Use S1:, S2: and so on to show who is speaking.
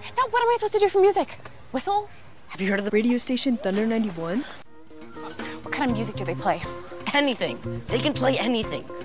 S1: Now, what am I supposed to do for music? Whistle?
S2: Have you heard of the radio station Thunder 91?
S1: What kind of music do they play?
S2: Anything. They can play anything.